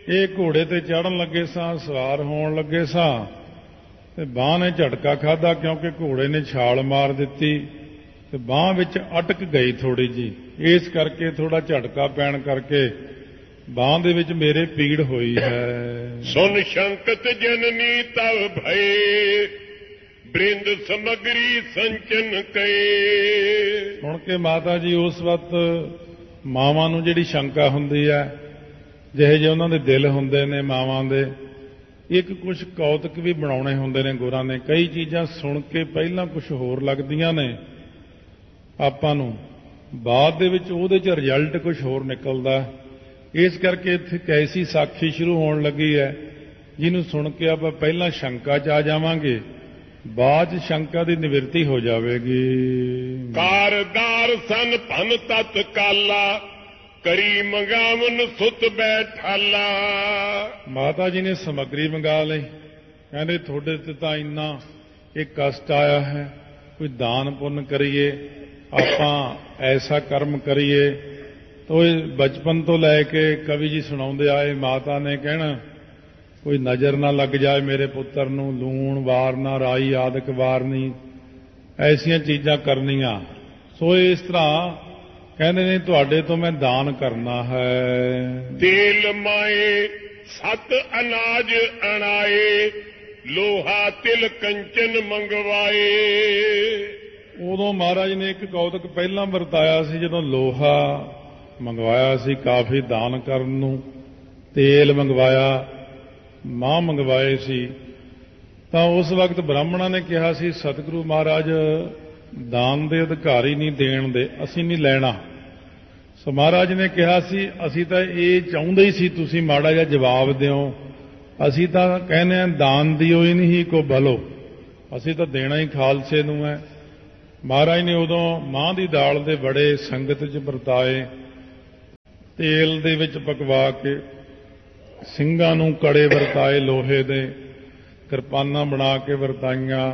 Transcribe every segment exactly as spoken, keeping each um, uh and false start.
ਇਹ ਘੋੜੇ ਤੇ ਚੜ੍ਹਨ ਲੱਗੇ ਸਾਂ, ਸਵਾਰ ਹੋਣ ਲੱਗੇ ਸਾਂ ਤੇ ਬਾਂਹ ਨੇ ਝਟਕਾ ਖਾਧਾ, ਕਿਉਂਕਿ ਘੋੜੇ ਨੇ ਛਾਲ ਮਾਰ ਦਿੱਤੀ ਤੇ ਬਾਂਹ ਵਿੱਚ ਅਟਕ ਗਈ ਥੋੜੀ ਜੀ। ਇਸ ਕਰਕੇ ਥੋੜਾ ਝਟਕਾ ਪੈਣ ਕਰਕੇ ਬਾਂਹ ਦੇ ਵਿੱਚ ਮੇਰੇ ਪੀੜ ਹੋਈ ਹੈ। ਸੁਨ ਸ਼ੰਕਤ ਜਨਨੀ ਤਵ ਭਏ, ਬ੍ਰਿੰਦ ਸਮਗਰੀ ਸੰਚਨ ਕਏ। ਸੁਣ ਕੇ ਮਾਤਾ ਜੀ ਉਸ ਵਕਤ ਮਾਵਾਂ ਨੂੰ ਜਿਹੜੀ ਸ਼ੰਕਾ ਹੁੰਦੀ ਹੈ, ਜਿਹੇ ਜਿਹੇ ਉਹਨਾਂ ਦੇ ਦਿਲ ਹੁੰਦੇ ਨੇ ਮਾਵਾਂ ਦੇ, ਇੱਕ ਕੁਝ ਕੌਤਕ ਵੀ ਬਣਾਉਣੇ ਹੁੰਦੇ ਨੇ ਗੁਰਾਂ ਨੇ। ਕਈ ਚੀਜ਼ਾਂ ਸੁਣ ਕੇ ਪਹਿਲਾਂ ਕੁਝ ਹੋਰ ਲੱਗਦੀਆਂ ਨੇ ਆਪਾਂ ਨੂੰ, ਬਾਅਦ ਦੇ ਵਿੱਚ ਉਹਦੇ 'ਚ ਰਿਜ਼ਲਟ ਕੁਝ ਹੋਰ ਨਿਕਲਦਾ। ਇਸ ਕਰਕੇ ਇੱਥੇ ਕੈਸੀ ਸਾਖੀ ਸ਼ੁਰੂ ਹੋਣ ਲੱਗੀ ਹੈ ਜਿਹਨੂੰ ਸੁਣ ਕੇ ਆਪਾਂ ਪਹਿਲਾਂ ਸ਼ੰਕਾ 'ਚ ਆ ਜਾਵਾਂਗੇ, ਬਾਅਦ 'ਚ ਸ਼ੰਕਾ ਦੀ ਨਿਵਰਤੀ ਹੋ ਜਾਵੇਗੀ। ਕਾਰਦਾਰ ਸਨ ਭਨ ਤਤ ਕਾਲਾ, ਕਰੀ ਮੰਗਾਵਨ ਸੁਤ ਬੈਠਾਲਾ। ਮਾਤਾ ਜੀ ਨੇ ਸਮੱਗਰੀ ਮੰਗਾ ਲਈ, ਕਹਿੰਦੇ ਤੁਹਾਡੇ ਤੇ ਤਾਂ ਇੰਨਾ ਇਹ ਕਸ਼ਟ ਆਇਆ ਹੈ, ਕੋਈ ਦਾਨ ਪੁੰਨ ਕਰੀਏ, ਆਪਾਂ ਐਸਾ ਕਰਮ ਕਰੀਏ। ਤੋ ਇਹ ਬਚਪਨ ਤੋਂ ਲੈ ਕੇ ਕਵੀ ਜੀ ਸੁਣਾਉਂਦੇ ਆਏ, ਮਾਤਾ ਨੇ ਕਹਿਣਾ ਕੋਈ ਨਜ਼ਰ ਨਾ ਲੱਗ ਜਾਏ ਮੇਰੇ ਪੁੱਤਰ ਨੂੰ, ਲੂਣ ਵਾਰਨਾ, ਰਾਈ ਆਦਿਕ ਵਾਰਨੀ, ਐਸੀਆਂ ਚੀਜ਼ਾਂ ਕਰਨੀਆਂ। ਸੋ ਇਸ ਤਰ੍ਹਾਂ ਕਹਿੰਦੇ ਨੇ ਤੁਹਾਡੇ ਤੋਂ ਮੈਂ ਦਾਨ ਕਰਨਾ ਹੈ। ਤੇਲ ਮਾਏ ਸਤ ਅਨਾਜ ਅਣਾਏ, ਲੋਹਾ ਤਿਲ ਕੰਚਨ ਮੰਗਵਾਏ। ਉਦੋਂ ਮਹਾਰਾਜ ਨੇ ਇੱਕ ਕੌਤਕ ਪਹਿਲਾਂ ਵਰਤਾਇਆ ਸੀ, ਜਦੋਂ ਲੋਹਾ ਮੰਗਵਾਇਆ ਸੀ ਕਾਫੀ ਦਾਨ ਕਰਨ ਨੂੰ, ਤੇਲ ਮੰਗਵਾਇਆ, ਮਾਂ ਮੰਗਵਾਏ ਸੀ, ਤਾਂ ਉਸ ਵਕਤ ਬ੍ਰਾਹਮਣਾਂ ਨੇ ਕਿਹਾ ਸੀ ਸਤਿਗੁਰੂ ਮਹਾਰਾਜ ਦਾਨ ਦੇ ਅਧਿਕਾਰੀ ਨਹੀਂ, ਦੇਣ ਦੇ ਅਸੀਂ ਨਹੀਂ ਲੈਣਾ। ਸੋ ਮਹਾਰਾਜ ਨੇ ਕਿਹਾ ਸੀ ਅਸੀਂ ਤਾਂ ਇਹ ਚਾਹੁੰਦੇ ਹੀ ਸੀ ਤੁਸੀਂ ਮਾੜਾ ਜਿਹਾ ਜਵਾਬ ਦਿਓ, ਅਸੀਂ ਤਾਂ ਕਹਿੰਦੇ ਹਾਂ ਦਾਨ ਦਿਓ ਹੀ ਨਹੀਂ ਕੋ ਭਲੋ, ਅਸੀਂ ਤਾਂ ਦੇਣਾ ਹੀ ਖਾਲਸੇ ਨੂੰ ਹੈ। ਮਹਾਰਾਜ ਨੇ ਉਦੋਂ ਮਾਂ ਦੀ ਦਾਲ ਦੇ ਬੜੇ ਸੰਗਤ 'ਚ ਵਰਤਾਏ, ਤੇਲ ਦੇ ਵਿੱਚ ਪਕਵਾ ਕੇ, ਸਿੰਘਾਂ ਨੂੰ ਕੜੇ ਵਰਤਾਏ ਲੋਹੇ ਦੇ, ਕਿਰਪਾਨਾਂ ਬਣਾ ਕੇ ਵਰਤਾਈਆਂ।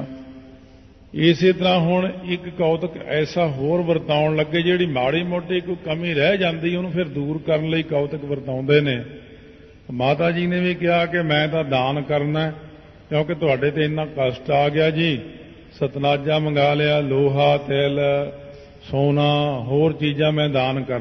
ਇਸੇ ਤਰ੍ਹਾਂ ਹੁਣ ਇੱਕ ਕੌਤਕ ਐਸਾ ਹੋਰ ਵਰਤਾਉਣ ਲੱਗੇ, ਜਿਹੜੀ ਮਾੜੀ ਮੋਟੀ ਕੋਈ ਕਮੀ ਰਹਿ ਜਾਂਦੀ ਉਹਨੂੰ ਫਿਰ ਦੂਰ ਕਰਨ ਲਈ ਕੌਤਕ ਵਰਤਾਉਂਦੇ ਨੇ। ਮਾਤਾ ਜੀ ਨੇ ਵੀ ਕਿਹਾ ਕਿ ਮੈਂ ਤਾਂ ਦਾਨ ਕਰਨਾ, ਕਿਉਂਕਿ ਤੁਹਾਡੇ ਤੇ ਇੰਨਾ ਕਸ਼ਟ ਆ ਗਿਆ ਜੀ। ਸਤਨਾਜਾ ਮੰਗਾ ਲਿਆ, ਲੋਹਾ, ਤੇਲ, ਸੋਨਾ, ਹੋਰ ਚੀਜ਼ਾਂ ਮੈਂ ਦਾਨ ਕਰ